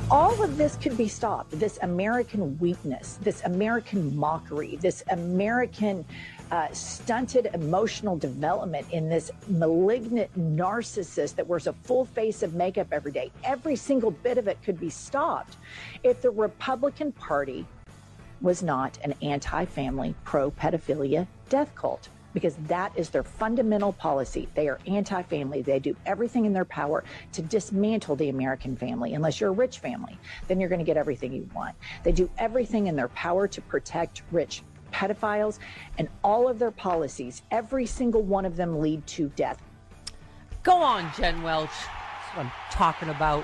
All of this could be stopped. This American weakness, this American mockery, this American stunted emotional development in this malignant narcissist that wears a full face of makeup every day. Every single bit of it could be stopped if the Republican Party was not an anti-family, pro-pedophilia death cult, because that is their fundamental policy. They are anti-family. They do everything in their power to dismantle the American family. Unless you're a rich family, then you're going to get everything you want. They do everything in their power to protect rich pedophiles, and all of their policies, every single one of them, lead to death. Go on, Jen Welch. That's what I'm talking about.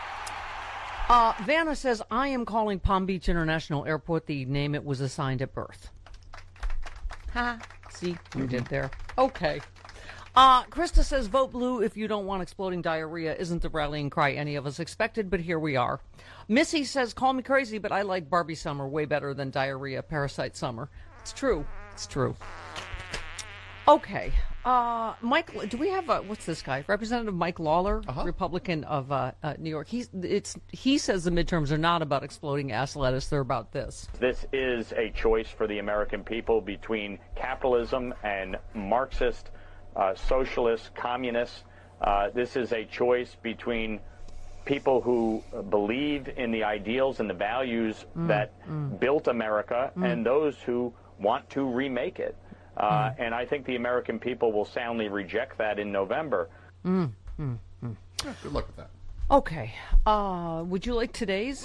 Vanna says, I am calling Palm Beach International Airport the name it was assigned at birth. Ha. See, we did there. Okay. Krista says, vote blue if you don't want exploding diarrhea. Isn't the rallying cry any of us expected, but here we are. Missy says, call me crazy, but I like Barbie summer way better than diarrhea parasite summer. It's true. It's true. Okay. Mike, do we have what's this guy? Representative Mike Lawler, Republican of New York. He says the midterms are not about exploding ass lettuce. They're about this. This is a choice for the American people between capitalism and Marxist, socialist, communist. This is a choice between people who believe in the ideals and the values that built America and those who want to remake it. And I think the American people will soundly reject that in November. Yeah, good luck with that. Okay. Would you like today's?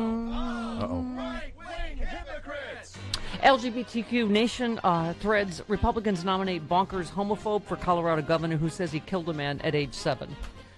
LGBTQ Nation threads. Republicans nominate bonkers homophobe for Colorado governor who says he killed a man at age 7.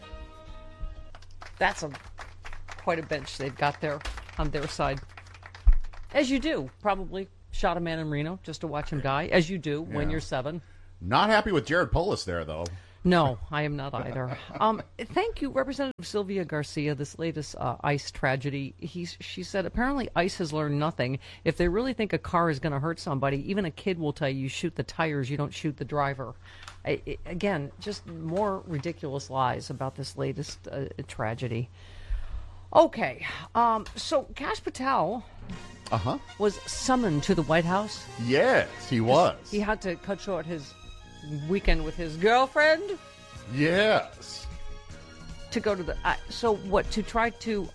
That's quite a bench they've got there on their side. As you do, probably. Shot a man in Reno just to watch him die, as you do when you're 7. Not happy with Jared Polis there, though. No, I am not either. Thank you, Representative Sylvia Garcia. This latest ICE tragedy, she said, apparently ICE has learned nothing. If they really think a car is going to hurt somebody, even a kid will tell you shoot the tires, you don't shoot the driver. Again, just more ridiculous lies about this latest tragedy. Okay, so Kash Patel was summoned to the White House. Yes, he was. He had to cut short his weekend with his girlfriend. Yes. To go to the... so what, to try to...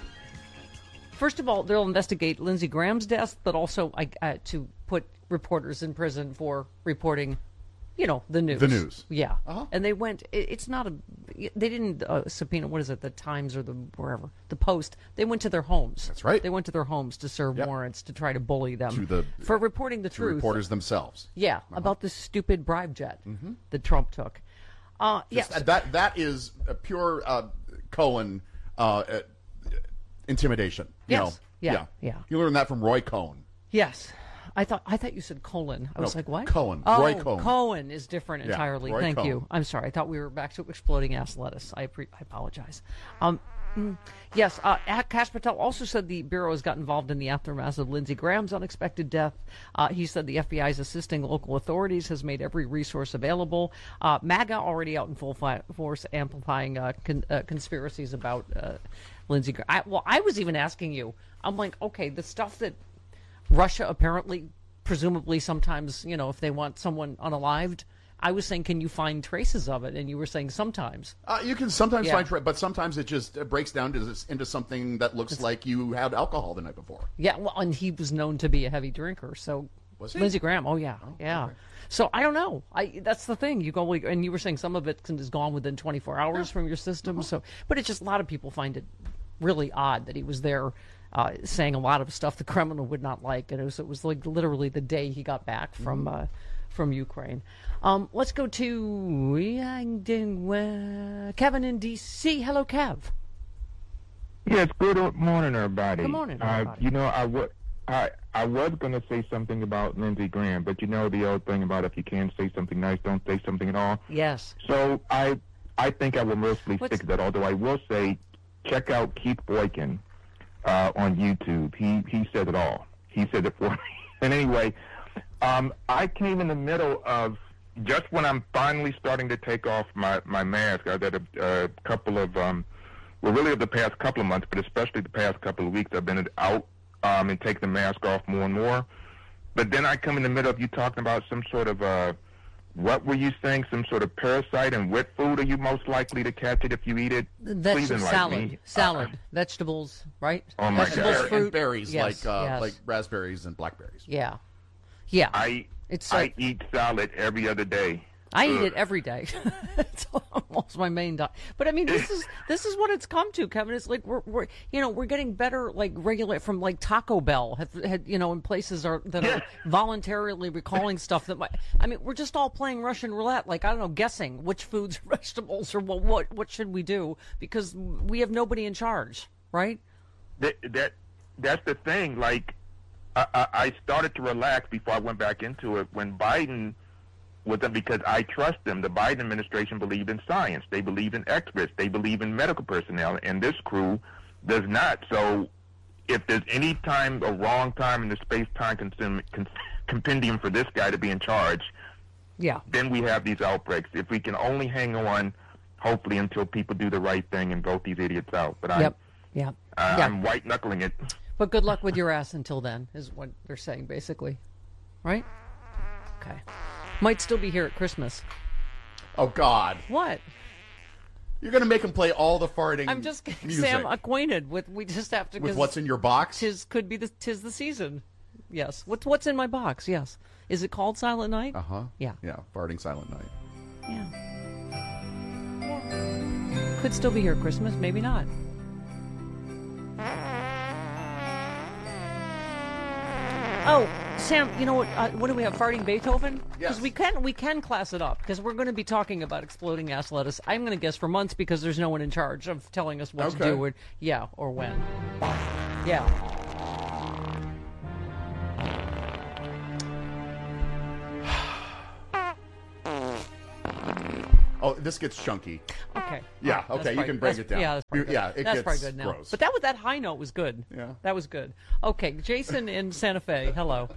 First of all, they'll investigate Lindsey Graham's death, but also to put reporters in prison for reporting... the news. The news. Yeah. And they went, it's not they didn't subpoena, what is it, the Times or the wherever, the Post. They went to their homes. That's right. They went to their homes to serve warrants to try to bully them for reporting the truth. Reporters themselves. Yeah, about this stupid bribe jet that Trump took. Yes. That is a pure Cohen intimidation. Yes. Yeah. You learned that from Roy Cohn. Yes. I thought you said Colin. I was like, what? Cohen. Oh, Roy Cohn. Cohen is different entirely. Roy Thank Cohn. you. I'm sorry. I thought we were back to exploding ass lettuce. I apologize. Yes, Kash Patel also said the Bureau has got involved in the aftermath of Lindsey Graham's unexpected death. He said the FBI is assisting local authorities, has made every resource available. MAGA already out in full force amplifying conspiracies about Lindsey Graham. I was even asking you. I'm like, okay, the stuff that Russia apparently, presumably sometimes, if they want someone unalived, I was saying, can you find traces of it? And you were saying sometimes. You can sometimes find but sometimes it just breaks down into something that looks like you had alcohol the night before. Yeah, well, and he was known to be a heavy drinker, so. Was he? Lindsey Graham, yeah. Okay. So I don't know. That's the thing. You go, and you were saying some of it is gone within 24 hours from your system. So, but it's just a lot of people find it really odd that he was there saying a lot of stuff the Kremlin would not like, and it was like literally the day he got back from Ukraine. Let's go to Kevin in D.C. Hello, Kev. Yes, good morning, everybody. Good morning, everybody. I was going to say something about Lindsey Graham, but the old thing about if you can't say something nice, don't say something at all. Yes. So I think I will mostly stick to that, although I will say check out Keith Boykin on YouTube. He said it all. He said it for me. And anyway, I came in the middle of, just when I'm finally starting to take off my mask, I got a couple of well, really of the past couple of months, but especially the past couple of weeks, I've been out and taking the mask off more and more. But then I come in the middle of you talking about some sort of, what were you saying, some sort of parasite, and what food are you most likely to catch it if you eat it? Please enlighten me. Salad, vegetables, right? Oh, my vegetables, God. fruit. And berries, Yes, like raspberries and blackberries. Yeah. I eat salad every other day. I eat it every day. It's almost my main diet. But I mean, this is what it's come to, Kevin. It's like we're getting better, like regulate from like Taco Bell had in places that are voluntarily recalling stuff that we're just all playing Russian roulette, like I don't know, guessing which foods are vegetables or what should we do because we have nobody in charge, right? That's the thing. Like I started to relax before I went back into it when Biden. With them because I trust them. The Biden administration believed in science. They believe in experts. They believe in medical personnel, and this crew does not. So if there's any time, a wrong time in the space-time compendium for this guy to be in charge, then we have these outbreaks. If we can only hang on, hopefully, until people do the right thing and vote these idiots out. But I'm white-knuckling it. But good luck with your ass until then, is what they're saying, basically. Right? Okay. Might still be here at Christmas. Oh, God. What? You're going to make him play all the farting I'm just getting music. Sam acquainted with, we just have to... With what's in your box? Tis the season. Yes. What's in my box? Yes. Is it called Silent Night? Uh-huh. Yeah. Yeah, farting Silent Night. Yeah. Could still be here at Christmas, maybe not. Oh, Sam, you know what do we have, farting Beethoven? Yes. Because we can class it up, because we're going to be talking about exploding ass lettuce, I'm going to guess for months, because there's no one in charge of telling us what to do, or when. Yeah. Oh, this gets chunky. Okay. Yeah, Right. okay, you can break it down. Yeah, that's probably good. Yeah, it that's gets probably good now. gross. But that high note was good. Yeah. That was good. Okay, Jason in Santa Fe, hello.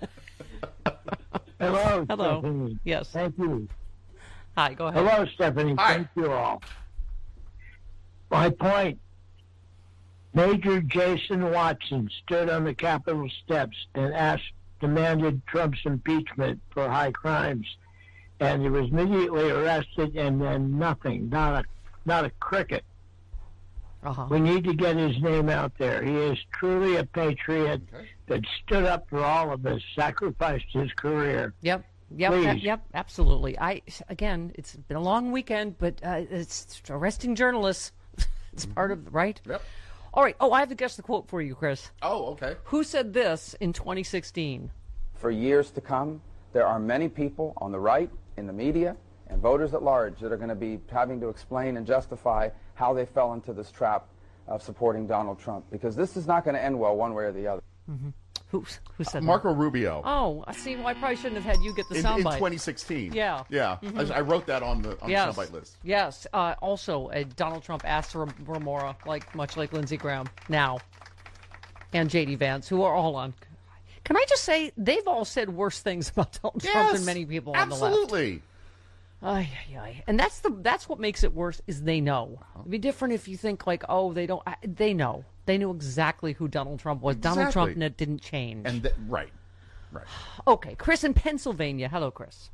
Hello, Hello. Stephanie. Yes. Thank you. Hi, go ahead. Hello, Stephanie. Hi. Thank you all. My point, Major Jason Watson stood on the Capitol steps and demanded Trump's impeachment for high crimes. And he was immediately arrested, and then nothing, not a cricket. Uh-huh. We need to get his name out there. He is truly a patriot that stood up for all of us, sacrificed his career. Yep, Please. absolutely. Again, it's been a long weekend, but it's arresting journalists. It's part of, right? Yep. All right. Oh, I have to guess the quote for you, Chris. Oh, okay. Who said this in 2016? For years to come, there are many people on the right, in the media, and voters at large that are going to be having to explain and justify how they fell into this trap of supporting Donald Trump, because this is not going to end well one way or the other. Mm-hmm. Who said Marco that? Rubio. Oh, I see. Well, I probably shouldn't have had you get the in soundbite. 2016. Yeah. Yeah. Mhm. I wrote that on the soundbite list. Yes. Also, Donald Trump asked Remora, much like Lindsey Graham now, and J.D. Vance, who are all on. Can I just say, they've all said worse things about Donald Trump than many people on the left. Absolutely. And that's what makes it worse, is they know. It'd be different if you think like, oh, they don't. They know. They knew exactly who Donald Trump was. Exactly. Donald Trump didn't change. And right. Okay, Chris in Pennsylvania. Hello, Chris.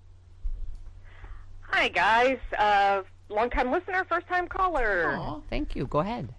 Hi, guys. Long-time listener, first-time caller. Aw, thank you. Go ahead.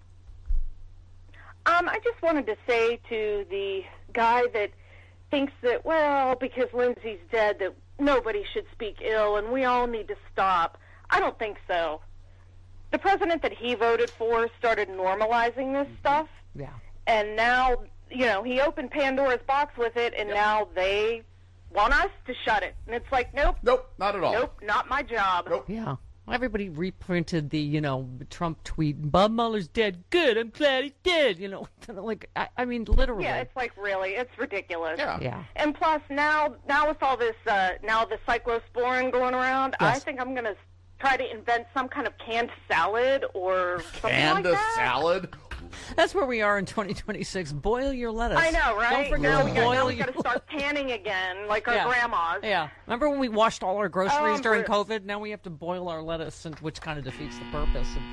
I just wanted to say to the guy that thinks that, well, because Lindsay's dead, that nobody should speak ill and we all need to stop. I don't think so. The president that he voted for started normalizing this stuff. Yeah. And now, he opened Pandora's box with it, and now they want us to shut it. And it's like, nope. Nope, not at all. Nope, not my job. Nope. Yeah. Everybody reprinted the, Trump tweet, Bob Mueller's dead. Good, I'm glad he's dead. I mean, literally. Yeah, it's like, really, it's ridiculous. Yeah. And plus, now with all this, now the cyclosporin going around, Yes. I think I'm going to try to invent some kind of canned salad or something Canned like that. salad? That's where we are in 2026. Boil your lettuce. I know, right? Don't forget Now to we boil got to start panning again, like our Yeah. grandmas. Yeah. Remember when we washed all our groceries during Bruce. COVID? Now we have to boil our lettuce, which kind of defeats the purpose.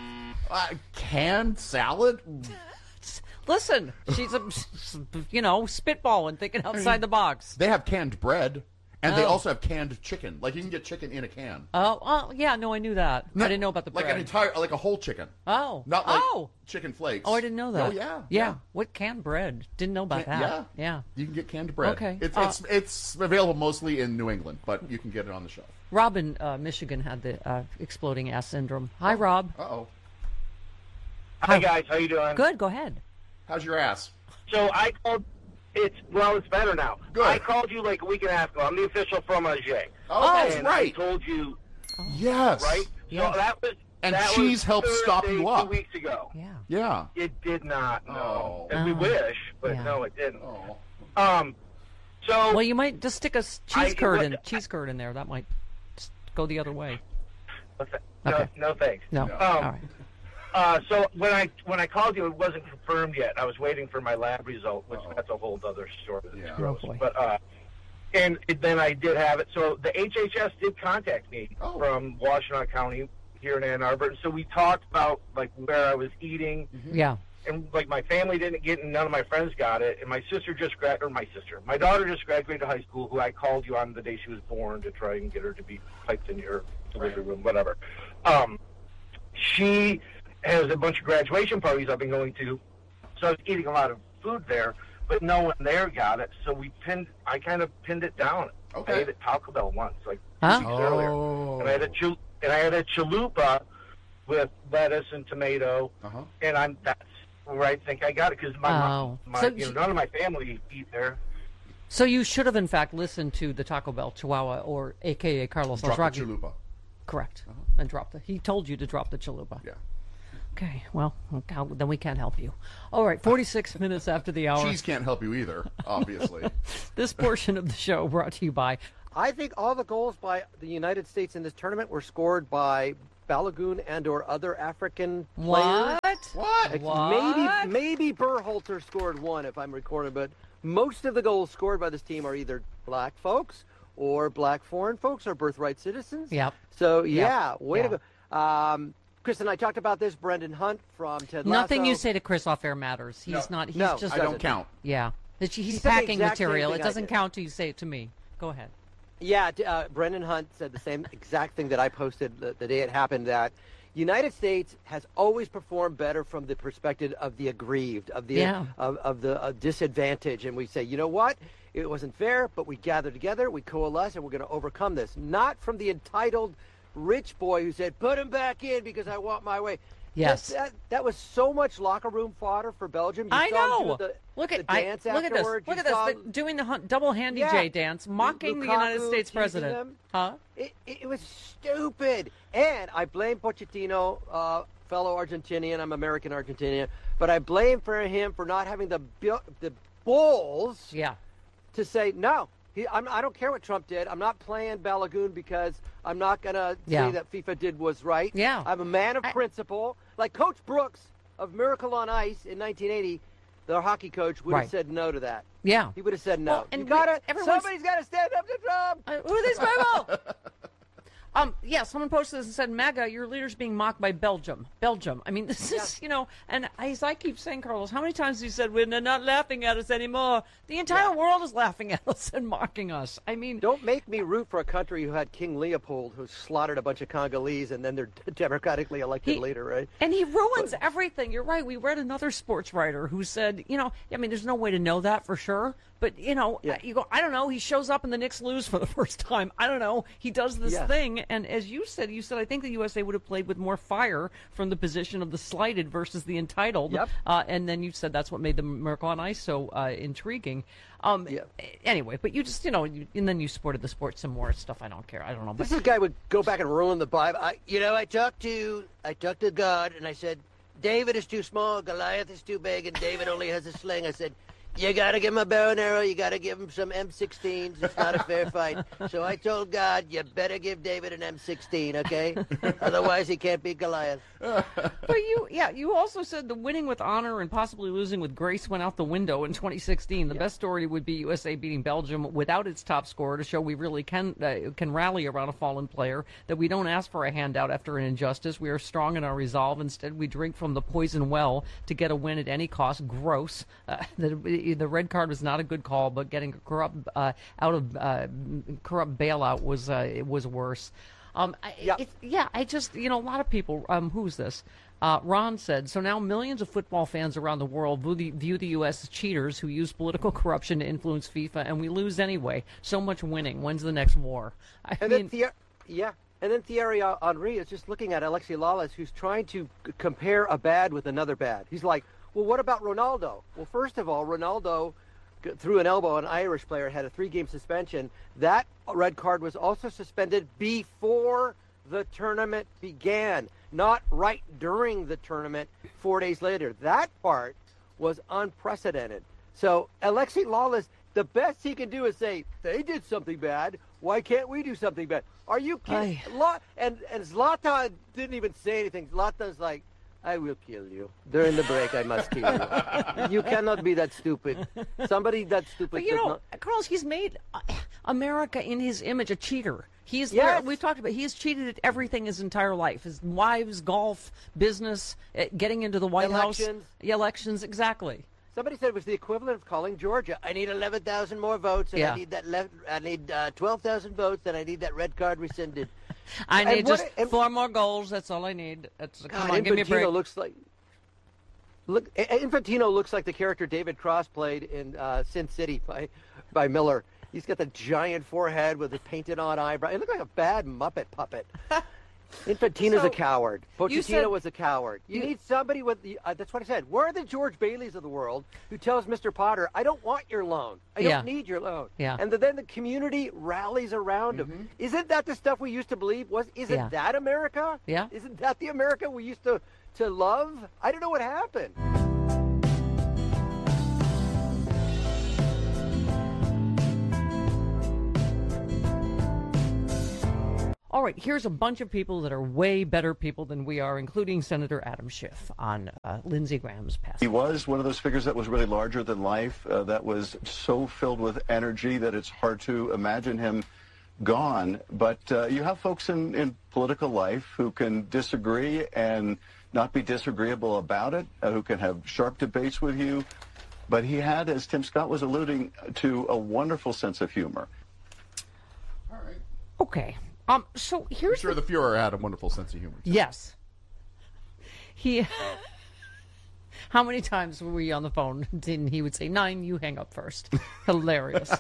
Canned salad? Listen, she's spitballing, thinking outside the box. They have canned bread, and they also have canned chicken. Like, you can get chicken in a can. Oh, yeah, no, I knew that. I didn't know about the bread. Like a whole chicken. Oh. Not like chicken flakes. Oh, I didn't know that. Oh, yeah. What canned bread? Didn't know about that. Yeah. You can get canned bread. Okay. It's available mostly in New England, but you can get it on the shelf. Rob in Michigan had the exploding ass syndrome. Hi, Rob. Uh-oh. Hi, guys. How you doing? Good. Go ahead. How's your ass? So I called. It's better now. Good. I called you like a week and a half ago. I'm the official fromage. Oh, that's right. I told you. Yes. Right. Yes. So that was. And that cheese was helped stop Thursday, you up. 2 weeks ago. Yeah. Yeah. It did not. No. Oh. And we wish, but Yeah. no, it didn't. Oh. So. Well, you might just stick a cheese curd in there. That might just go the other way. No, thanks. No. All right. So when I called you, it wasn't confirmed yet. I was waiting for my lab result, which that's a whole other story. Yeah. Oh, boy. But and then I did have it. So the HHS did contact me from Washtenaw County here in Ann Arbor, and so we talked about like where I was eating. Yeah. And like my family didn't get it, and none of my friends got it. And my daughter just graduated high school. Who I called you on the day she was born to try and get her to be piped in your delivery room, whatever. She has a bunch of graduation parties I've been going to, so I was eating a lot of food there, but no one there got it. So I kind of pinned it down. Okay. I ate at Taco Bell once, like 2 weeks earlier, and I had a chalupa with lettuce and tomato, and that's where I think I got it because my mom, none of my family eat there. So you should have, in fact, listened to the Taco Bell Chihuahua, or a.k.a. Carlos Alzraki. Drop the chalupa. Correct. And he told you to drop the chalupa. Yeah. Okay, well, then we can't help you. All right, 46 minutes after the hour. Cheese can't help you either, obviously. This portion of the show brought to you by... I think all the goals by the United States in this tournament were scored by Balogun and or other African players. What? Maybe Berhalter scored one, if I'm recording, but most of the goals scored by this team are either black folks or black foreign folks or birthright citizens. Yep. So, way to go. Chris and I talked about this. Brendan Hunt from Ted Lasso. Nothing you say to Chris off air matters. He's just. I don't count. Yeah. He's said the packing exact same material. thing It I doesn't did. count till you say it to me. Go ahead. Yeah, Brendan Hunt said the same exact thing that I posted the day it happened, that United States has always performed better from the perspective of the aggrieved, of the disadvantaged. And we say, you know what? It wasn't fair, but we gather together, we coalesce, and we're going to overcome this. Not from the entitled rich boy who said, put him back in because I want my way. Yes. That was so much locker room fodder for Belgium. You I saw know. the Look at dance look at this. afterwards. Look You at this. saw Doing the double handy J dance, mocking the United Lukaku States teasing president. them. Huh? It was stupid. And I blame Pochettino, fellow Argentinian. I'm American Argentinian. But I blame him for not having the balls to say, no, I don't care what Trump did. I'm not playing Balogun because I'm not going to say that FIFA did was right. Yeah. I'm a man of principle. Like Coach Brooks of Miracle on Ice in 1980, the hockey coach would have said no to that. Yeah. He would have said no. Well, and somebody's got to stand up to Trump. Who are these people? Someone posted this and said, MAGA, your leader's being mocked by Belgium. I mean, this is, and as I keep saying, Carlos, how many times have you said, they're not laughing at us anymore? The entire world is laughing at us and mocking us. I mean... Don't make me root for a country who had King Leopold, who slaughtered a bunch of Congolese, and then their democratically elected leader, right? And he ruins everything. You're right. We read another sports writer who said, there's no way to know that for sure. But, you go, I don't know. He shows up and the Knicks lose for the first time. I don't know. He does this thing. And as you said, I think the USA would have played with more fire from the position of the slighted versus the entitled. Yep. And then you said that's what made the Miracle on Ice so intriguing. Anyway, but you just, and then you supported the sport some more stuff. I don't care. I don't know. But this guy would go back and ruin the Bible. I talked to God and I said, David is too small, Goliath is too big, and David only has a sling. I said, you got to give him a bow and arrow. You got to give him some M16s. It's not a fair fight. So I told God, you better give David an M16, okay? Otherwise, he can't beat Goliath. But you also said the winning with honor and possibly losing with grace went out the window in 2016. The best story would be USA beating Belgium without its top scorer to show we really can rally around a fallen player, that we don't ask for a handout after an injustice. We are strong in our resolve. Instead, we drink from the poison well to get a win at any cost. Gross. The red card was not a good call, but getting corrupt corrupt bailout was worse. I just, a lot of people, who's this? Ron said, so now millions of football fans around the world view the U.S. as cheaters who use political corruption to influence FIFA, and we lose anyway. So much winning. When's the next war? And then Thierry Henry is just looking at Alexi Lalas, who's trying to compare a bad with another bad. He's like, well, what about Ronaldo? Well, first of all, Ronaldo threw an elbow at an Irish player, had a 3-game suspension. That red card was also suspended before the tournament began, not right during the tournament 4 days later. That part was unprecedented. So Alexi Lalas, the best he can do is say, they did something bad. Why can't we do something bad? Are you kidding? And Zlatan didn't even say anything. Zlatan's like, I will kill you. During the break, I must kill you. You cannot be that stupid. Somebody that stupid. But Carlos, he's made America in his image a cheater. We've talked about, he has cheated at everything his entire life. His wives, golf, business, getting into the White House. Elections, exactly. Somebody said it was the equivalent of calling Georgia. I need 11,000 more votes, and I need 12,000 votes, and I need that red card rescinded. I need just 4 more goals. That's all I need. Come on, give me a break. Infantino looks like the character David Cross played in Sin City by Miller. He's got the giant forehead with the painted-on eyebrow. He looked like a bad Muppet puppet. Infantino's a coward. Pochettino was a coward. You need somebody with the, that's what I said. Where are the George Baileys of the world who tells Mr. Potter, I don't want your loan. I don't need your loan. Yeah. And then the community rallies around him. Isn't that the stuff we used to believe? Isn't that America? Yeah. Isn't that the America we used to love? I don't know what happened. All right, here's a bunch of people that are way better people than we are, including Senator Adam Schiff on Lindsey Graham's passing. He was one of those figures that was really larger than life, that was so filled with energy that it's hard to imagine him gone. But you have folks in political life who can disagree and not be disagreeable about it, who can have sharp debates with you. But he had, as Tim Scott was alluding to, a wonderful sense of humor. All right. Okay. So here's I'm sure the Fuhrer had a wonderful sense of humor. Yes. How many times were we on the phone? Didn't he would say 9? You hang up first. Hilarious.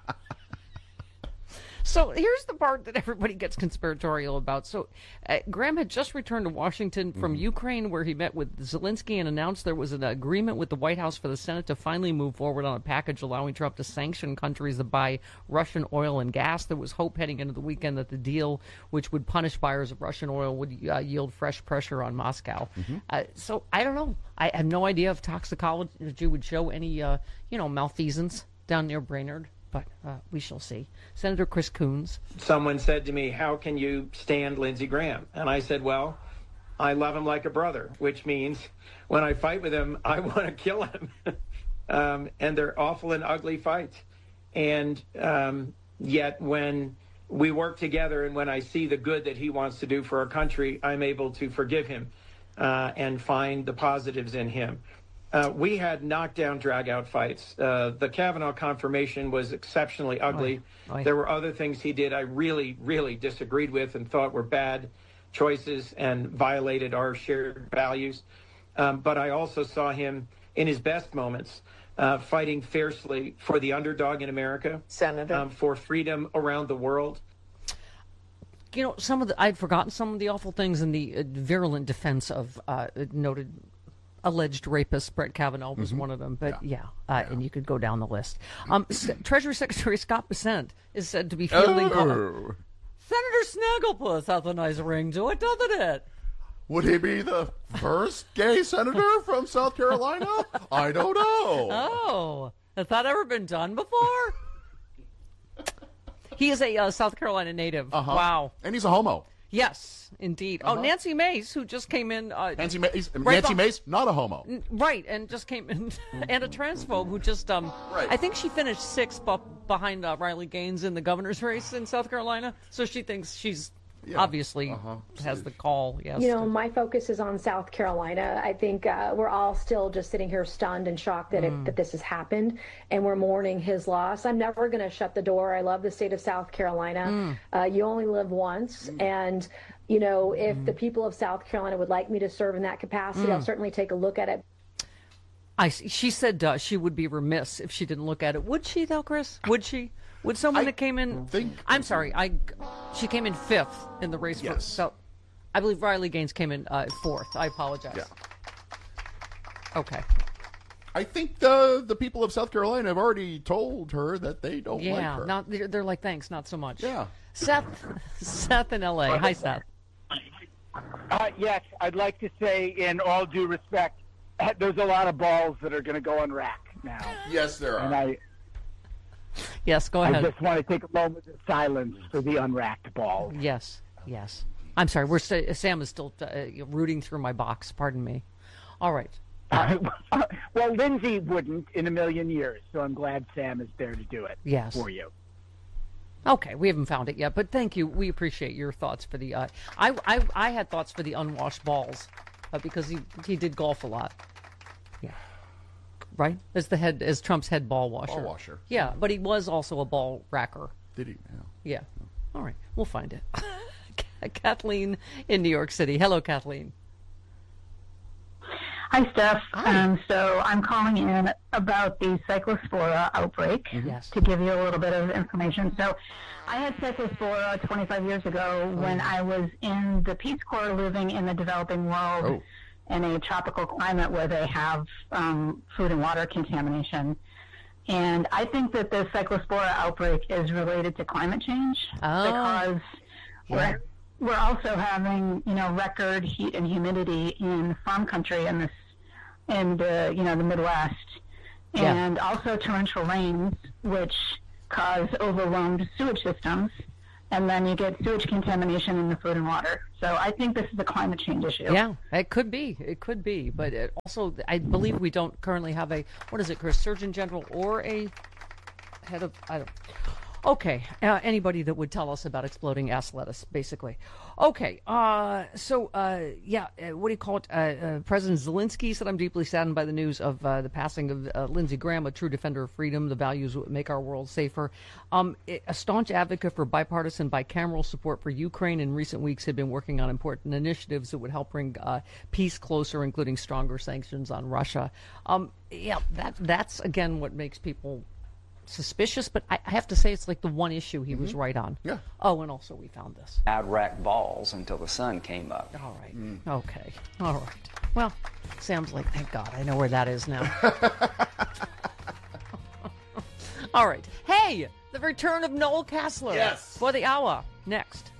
So here's the part that everybody gets conspiratorial about. So Graham had just returned to Washington from Ukraine, where he met with Zelensky and announced there was an agreement with the White House for the Senate to finally move forward on a package allowing Trump to sanction countries that buy Russian oil and gas. There was hope heading into the weekend that the deal, which would punish buyers of Russian oil, would yield fresh pressure on Moscow. So I don't know. I have no idea if toxicology would show any, malfeasance down near Brainerd. But we shall see. Senator Chris Coons. Someone said to me, how can you stand Lindsey Graham? And I said, well, I love him like a brother, which means when I fight with him, I want to kill him. And they're awful and ugly fights. And yet when we work together and when I see the good that he wants to do for our country, I'm able to forgive him and find the positives in him. We had knockdown, drag-out fights. The Kavanaugh confirmation was exceptionally ugly. There were other things he did I really, really disagreed with and thought were bad choices and violated our shared values. But I also saw him in his best moments fighting fiercely for the underdog in America, Senator, for freedom around the world. I'd forgotten some of the awful things in the virulent defense of noted alleged rapist Brett Kavanaugh was one of them, but and you could go down the list. Treasury Secretary Scott Bessent is said to be fielding Senator Snagglepuss has a nice ring to it, doesn't it? Would he be the first gay senator from South Carolina? I don't know. Oh, Has that ever been done before? He is a South Carolina native. Uh-huh. Wow. And he's a homo. Yes, indeed. Oh, Nancy Mace, who just came in. Nancy Mace, not a homo. Right, and just came in. And a transphobe who just, I think she finished sixth behind Riley Gaines in the governor's race in South Carolina. So she thinks she's obviously has the call. Yes. My focus is on South Carolina. I think we're all still just sitting here stunned and shocked that this has happened, and we're mourning his loss. I'm never going to shut the door. I love the state of South Carolina. You only live once, and if the people of South Carolina would like me to serve in that capacity, I'll certainly take a look at it. She said she would be remiss if she didn't look at it. Would she, though, Chris? Would she? Would someone that came in? I'm sorry. She came in fifth in the race. Yes. So I believe Riley Gaines came in fourth. I apologize. Yeah. Okay. I think the people of South Carolina have already told her that they don't like her. Yeah, they're like, thanks, not so much. Yeah. Seth in L.A. Hi, Seth. Yes, I'd like to say, in all due respect, there's a lot of balls that are going to go on rack now. Yes, there are. And yes, go ahead. I just want to take a moment of silence for the unracked balls. Yes. I'm sorry. Sam is still rooting through my box. Pardon me. All right. Well, Lindsay wouldn't in a million years, so I'm glad Sam is there to do it for you. Okay, we haven't found it yet, but thank you. We appreciate your thoughts for the. I had thoughts for the unwashed balls, because he did golf a lot. Yeah. Right? As Trump's head ball washer. Ball washer. Yeah, but he was also a ball racker. Did he? Yeah. All right, we'll find it. Kathleen in New York City. Hello, Kathleen. Hi, Steph. Hi. So I'm calling in about the Cyclospora outbreak to give you a little bit of information. So I had Cyclospora 25 years ago when I was in the Peace Corps living in the developing world in a tropical climate where they have food and water contamination. And I think that the Cyclospora outbreak is related to climate change because we're also having, record heat and humidity in farm country in the Midwest, and also torrential rains, which cause overwhelmed sewage systems, and then you get sewage contamination in the food and water. So I think this is a climate change issue. Yeah, it could be, but it also, I believe we don't currently have Chris, Surgeon General or a head of, Okay, anybody that would tell us about exploding ass lettuce, basically. Okay, what do you call it? President Zelensky said, I'm deeply saddened by the news of the passing of Lindsey Graham, a true defender of freedom, the values that make our world safer. A staunch advocate for bipartisan, bicameral support for Ukraine in recent weeks had been working on important initiatives that would help bring peace closer, including stronger sanctions on Russia. That's, again, what makes people suspicious, but I have to say it's like the one issue he was right on. Yeah. Oh, and also we found this. I'd rack balls until the sun came up. All right. Okay. All right. Well, Sam's like, thank God, I know where that is now. All right. Hey, the return of Noel Kassler. Yes. For the hour. Next.